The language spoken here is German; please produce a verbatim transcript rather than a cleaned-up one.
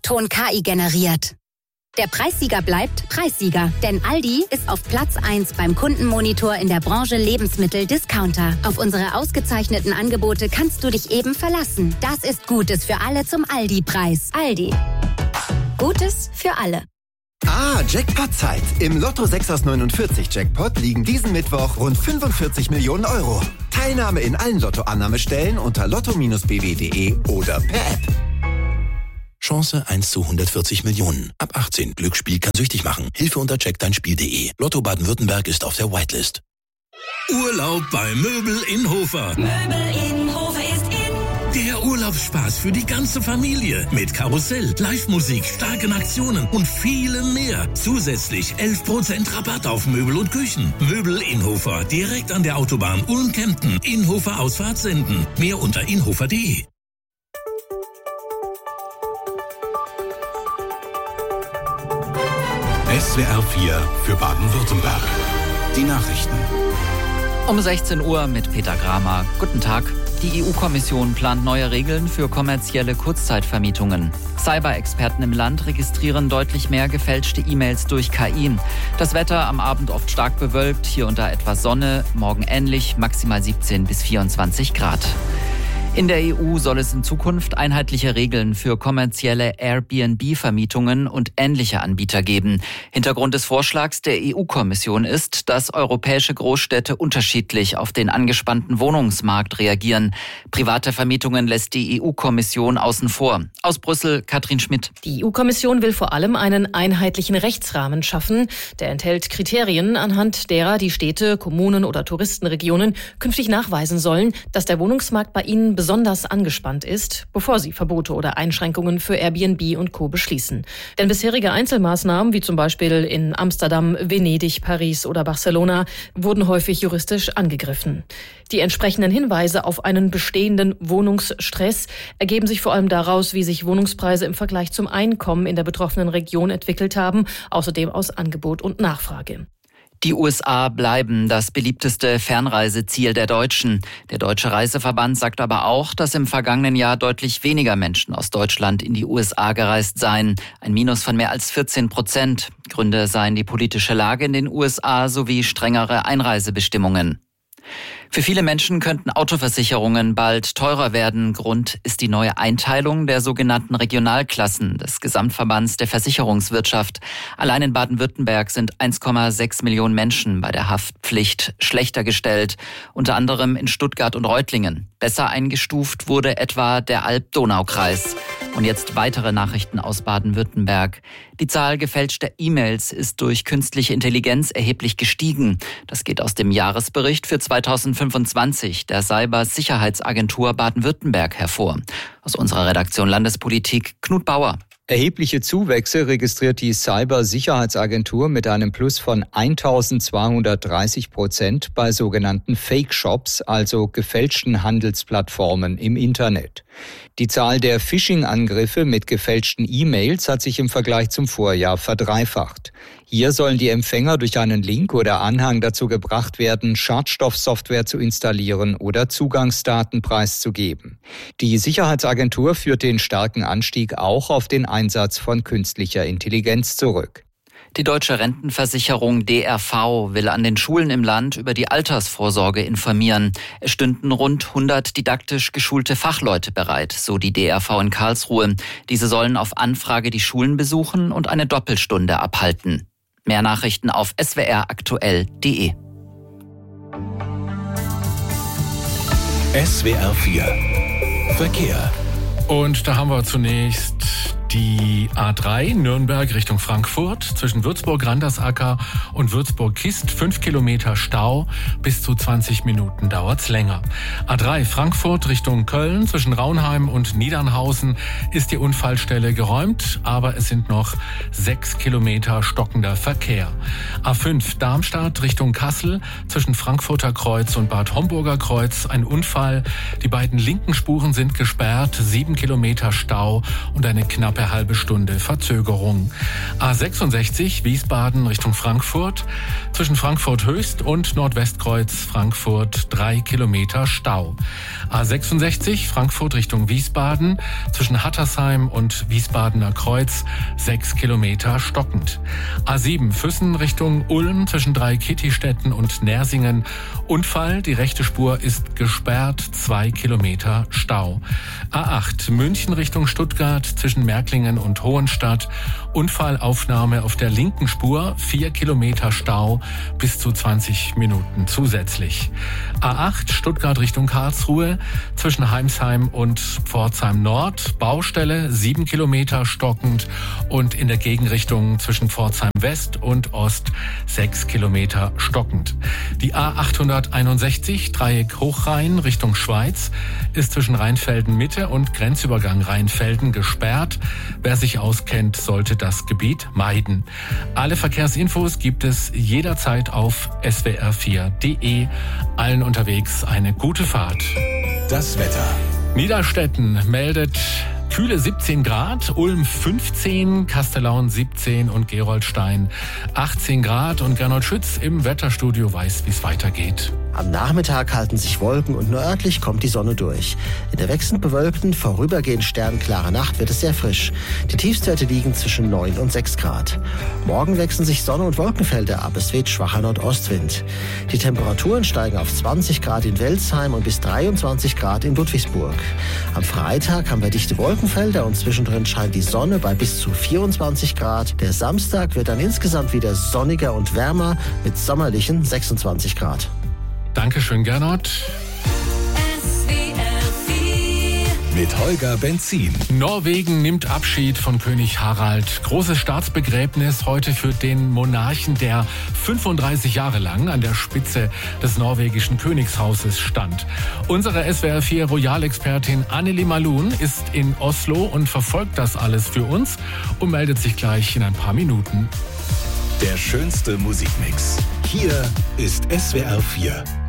Ton K I generiert. Der Preissieger bleibt Preissieger, denn Aldi ist auf Platz eins beim Kundenmonitor in der Branche Lebensmittel-Discounter. Auf unsere ausgezeichneten Angebote kannst du dich eben verlassen. Das ist Gutes für alle zum Aldi-Preis. Aldi. Gutes für alle. Ah, Jackpot-Zeit. Im Lotto sechs aus neunundvierzig Jackpot liegen diesen Mittwoch rund fünfundvierzig Millionen Euro. Teilnahme in allen Lottoannahmestellen unter lotto b w punkt de oder per App. Chance eins zu hundertvierzig Millionen. Ab achtzehn. Glücksspiel kann süchtig machen. Hilfe unter check dein Spiel punkt de. Lotto Baden-Württemberg ist auf der Whitelist. Urlaub bei Möbel in Hofer. Möbel in Hofer ist in. Der Urlaubsspaß für die ganze Familie. Mit Karussell, Live-Musik, starken Aktionen und vielem mehr. Zusätzlich elf Prozent Rabatt auf Möbel und Küchen. Möbel in Hofer. Direkt an der Autobahn Ulm-Kempten. Inhofer Ausfahrt senden. Mehr unter inhofer punkt de. S W R vier für Baden-Württemberg. Die Nachrichten. Um sechzehn Uhr mit Peter Gramer. Guten Tag. Die E U-Kommission plant neue Regeln für kommerzielle Kurzzeitvermietungen. Cyber-Experten im Land registrieren deutlich mehr gefälschte E-Mails durch K I. Das Wetter am Abend oft stark bewölkt, hier und da etwas Sonne, morgen ähnlich, maximal siebzehn bis vierundzwanzig Grad. In der E U soll es in Zukunft einheitliche Regeln für kommerzielle Airbnb-Vermietungen und ähnliche Anbieter geben. Hintergrund des Vorschlags der E U-Kommission ist, dass europäische Großstädte unterschiedlich auf den angespannten Wohnungsmarkt reagieren. Private Vermietungen lässt die E U-Kommission außen vor. Aus Brüssel, Katrin Schmidt. Die E U-Kommission will vor allem einen einheitlichen Rechtsrahmen schaffen. Der enthält Kriterien, anhand derer die Städte, Kommunen oder Touristenregionen künftig nachweisen sollen, dass der Wohnungsmarkt bei ihnen besonders angespannt ist, bevor sie Verbote oder Einschränkungen für Airbnb und Co. beschließen. Denn bisherige Einzelmaßnahmen, wie zum Beispiel in Amsterdam, Venedig, Paris oder Barcelona, wurden häufig juristisch angegriffen. Die entsprechenden Hinweise auf einen bestehenden Wohnungsstress ergeben sich vor allem daraus, wie sich Wohnungspreise im Vergleich zum Einkommen in der betroffenen Region entwickelt haben, außerdem aus Angebot und Nachfrage. Die U S A bleiben das beliebteste Fernreiseziel der Deutschen. Der Deutsche Reiseverband sagt aber auch, dass im vergangenen Jahr deutlich weniger Menschen aus Deutschland in die U S A gereist seien. Ein Minus von mehr als vierzehn Prozent. Gründe seien die politische Lage in den U S A sowie strengere Einreisebestimmungen. Für viele Menschen könnten Autoversicherungen bald teurer werden. Grund ist die neue Einteilung der sogenannten Regionalklassen des Gesamtverbands der Versicherungswirtschaft. Allein in Baden-Württemberg sind eins Komma sechs Millionen Menschen bei der Haftpflicht schlechter gestellt, unter anderem in Stuttgart und Reutlingen. Besser eingestuft wurde etwa der Alb-Donau-Kreis. Und jetzt weitere Nachrichten aus Baden-Württemberg. Die Zahl gefälschter E-Mails ist durch künstliche Intelligenz erheblich gestiegen. Das geht aus dem Jahresbericht für zweitausendfünfundzwanzig der Cybersicherheitsagentur Baden-Württemberg hervor. Aus unserer Redaktion Landespolitik Knut Bauer. Erhebliche Zuwächse registriert die Cybersicherheitsagentur mit einem Plus von eintausendzweihundertdreißig Prozent bei sogenannten Fake-Shops, also gefälschten Handelsplattformen im Internet. Die Zahl der Phishing-Angriffe mit gefälschten E-Mails hat sich im Vergleich zum Vorjahr verdreifacht. Hier sollen die Empfänger durch einen Link oder Anhang dazu gebracht werden, Schadstoffsoftware zu installieren oder Zugangsdaten preiszugeben. Die Sicherheitsagentur führt den starken Anstieg auch auf den Einsatz von künstlicher Intelligenz zurück. Die Deutsche Rentenversicherung D R V will an den Schulen im Land über die Altersvorsorge informieren. Es stünden rund hundert didaktisch geschulte Fachleute bereit, so die D R V in Karlsruhe. Diese sollen auf Anfrage die Schulen besuchen und eine Doppelstunde abhalten. Mehr Nachrichten auf s w r aktuell punkt de. S W R vier Verkehr. Und da haben wir zunächst die A drei Nürnberg Richtung Frankfurt zwischen Würzburg-Randersacker und Würzburg-Kist. Fünf Kilometer Stau, bis zu zwanzig Minuten dauert's länger. A drei Frankfurt Richtung Köln zwischen Raunheim und Niedernhausen ist die Unfallstelle geräumt, aber es sind noch sechs Kilometer stockender Verkehr. A fünf Darmstadt Richtung Kassel zwischen Frankfurter Kreuz und Bad Homburger Kreuz ein Unfall. Die beiden linken Spuren sind gesperrt, sieben Kilometer Stau und eine knappe knappe halbe Stunde Verzögerung. A sechsundsechzig Wiesbaden Richtung Frankfurt. Zwischen Frankfurt Höchst und Nordwestkreuz Frankfurt drei Kilometer Stau. A sechsundsechzig Frankfurt Richtung Wiesbaden. Zwischen Hattersheim und Wiesbadener Kreuz sechs Kilometer stockend. A sieben Füssen Richtung Ulm zwischen drei Kittistetten und Nersingen. Unfall, die rechte Spur ist gesperrt, zwei Kilometer Stau. A acht München Richtung Stuttgart zwischen Märklingen und Hohenstadt. Unfallaufnahme auf der linken Spur, vier Kilometer Stau, bis zu zwanzig Minuten zusätzlich. A acht Stuttgart Richtung Karlsruhe zwischen Heimsheim und Pforzheim Nord. Baustelle, sieben Kilometer stockend und in der Gegenrichtung zwischen Pforzheim West und Ost sechs Kilometer stockend. Die A achthunderteinundsechzig Dreieck Hochrhein Richtung Schweiz ist zwischen Rheinfelden Mitte und Grenzübergang Rheinfelden gesperrt. Wer sich auskennt, sollte das Gebiet meiden. Alle Verkehrsinfos gibt es jederzeit auf S W R vier punkt de. Allen unterwegs eine gute Fahrt. Das Wetter. Niederstetten meldet kühle siebzehn Grad, Ulm fünfzehn, Kastellaun siebzehn und Gerolstein achtzehn Grad. Und Gernot Schütz im Wetterstudio weiß, wie es weitergeht. Am Nachmittag halten sich Wolken und nur örtlich kommt die Sonne durch. In der wechselnd bewölkten, vorübergehend sternklaren Nacht wird es sehr frisch. Die Tiefstwerte liegen zwischen neun und sechs Grad. Morgen wechseln sich Sonne und Wolkenfelder ab. Es weht schwacher Nordostwind. Die Temperaturen steigen auf zwanzig Grad in Welzheim und bis dreiundzwanzig Grad in Ludwigsburg. Am Freitag haben wir dichte Wolkenfelder und zwischendrin scheint die Sonne bei bis zu vierundzwanzig Grad. Der Samstag wird dann insgesamt wieder sonniger und wärmer mit sommerlichen sechsundzwanzig Grad. Dankeschön, Gernot. Mit Holger Benzin. Norwegen nimmt Abschied von König Harald. Großes Staatsbegräbnis heute für den Monarchen, der fünfunddreißig Jahre lang an der Spitze des norwegischen Königshauses stand. Unsere S W R vier Royal-Expertin Anneli Malun ist in Oslo und verfolgt das alles für uns und meldet sich gleich in ein paar Minuten. Der schönste Musikmix. Hier ist S W R vier.